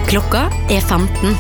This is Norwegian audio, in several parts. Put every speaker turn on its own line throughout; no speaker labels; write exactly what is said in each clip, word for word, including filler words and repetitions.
Klokka er femten.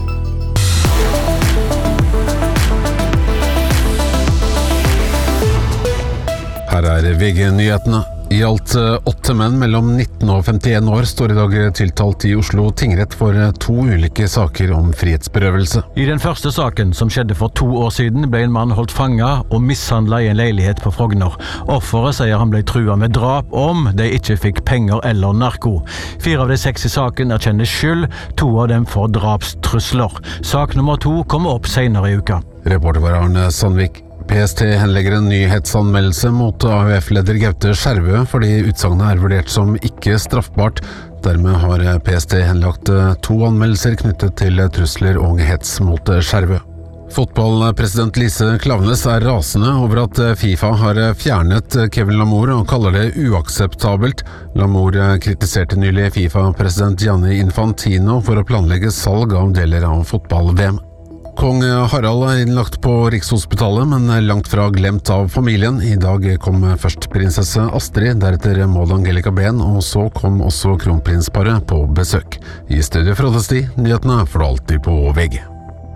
Her er V G-nyhetene. I alt åtte menn mellom nitten og femtien år står i dag tiltalt i Oslo tingrett for to ulike saker om frihetsberøvelse.
I den første saken, som skjedde for to år siden, ble en mann holdt fanget og mishandlet i en leilighet på Frogner. Offeret sier han ble truet med drap om de ikke fikk penger eller narko. Fire av de seks i saken erkjenner skyld, to av dem for drapstrusler. Sak nummer to kommer opp senere i uka.
Reporter var Arne Sandvik. P S T henlegger en nyhetsanmeldelse mot A U F-leder Gaute Skjervø fordi utsagnet er vurdert som ikke straffbart. Dermed har P S T henlagt to anmeldelser knyttet til trusler og hets mot Skjervø. Fotballpresident Lise Klaveness er rasende over at FIFA har fjernet Kevin Lamour og kaller det uakseptabelt. Lamour kritiserte nylig FIFA-president Gianni Infantino for å planlegge salg av deler av fotball-V M. Kong Harald er innlagt på Rikshospitalet, men langt fra glemt av familien. I dag kom først prinsesse Astrid, deretter Maud Angelica Ben, og så kom også kronprinsparet på besøk. I studio Frode Sti, nyhetene får du alltid på V G.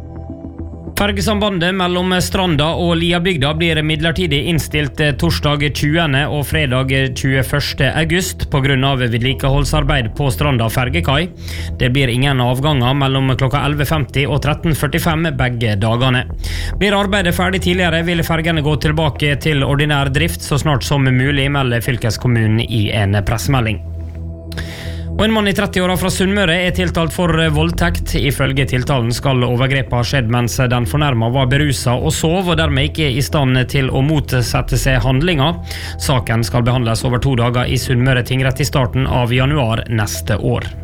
Fergesambandet mellom Stranda og Liabygda blir midlertidig innstilt torsdag tjuende og fredag tjueførste august på grunn av vedlikeholdsarbeid på Stranda fergekai. Det blir ingen avganger mellom klokka elleve femti og tretten førtifem begge dagene. Blir arbeidet ferdig tidligere, vil fergene gå tilbake til ordinær drift så snart som mulig, melder fylkeskommunen i en pressemelding. Og en mann i tretti-åra fra Sunnmøre er tiltalt for voldtekt. Ifølge tiltalen skal overgrepet ha skjedd mens den fornærmede var beruset og sov, og dermed ikke i stand til å motsette seg handlinger. Saken skal behandles over to dager i Sunnmøre tingrett i starten av januar neste år.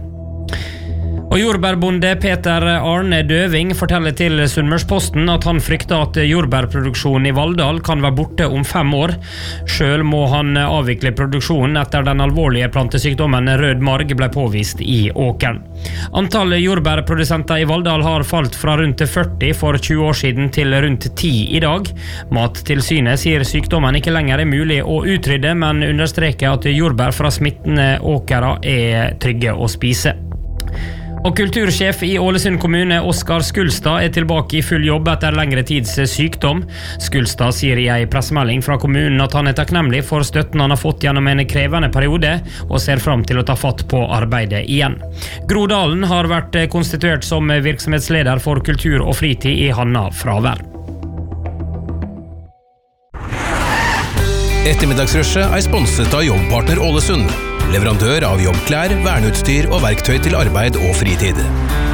Og jordbærbonde Peter Arne Døving forteller til Sunnmørsposten at han frykter at jordbærproduksjonen i Valldal kan være borte om fem år. Selv må han avvikle produksjonen etter den alvorlige plantesykdommen rød marg ble påvist i åkeren. Antallet jordbærprodusenter i Valldal har falt fra rundt førti for tjue år siden til rundt ti i dag. Mattilsynet sier sykdommen ikke lenger er mulig å utrydde, men understreker at jordbær fra smittende åkere er trygge å spise. Og kultursjef i Ålesund kommune, Oskar Skulstad, er tilbake i full jobb etter lengre tids sykdom. Skulstad sier i en pressemelding fra kommunen at han er takknemlig for støtten han har fått gjennom en krevende periode, og ser fram til å ta fatt på arbeidet igjen. Gro Dalen har vært konstituert som virksomhetsleder for kultur og fritid i Hanna fravær.
Ettermiddagsrushet er sponset av Jobbpartner Ålesund, leverandør av jobbklær, verneutstyr og verktøy til arbeid og fritid.